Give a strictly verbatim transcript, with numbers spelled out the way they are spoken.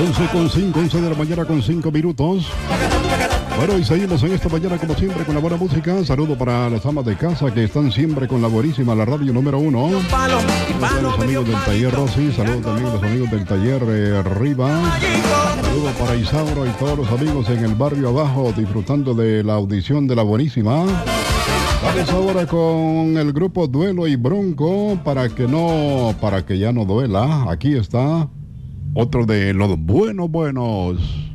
once con cinco, once de la mañana con cinco minutos. Bueno, y seguimos en esta mañana como siempre con la buena música. Saludo para las amas de casa que están siempre con la buenísima, la radio número uno. Saludos a los amigos del taller Rossi, saludos también a los amigos del taller eh, Riva. Saludos para Isauro y todos los amigos en el barrio abajo disfrutando de la audición de la buenísima. Vamos ahora con el grupo Duelo y Bronco para que no, para que ya no duela. Aquí está otro de los buenos buenos.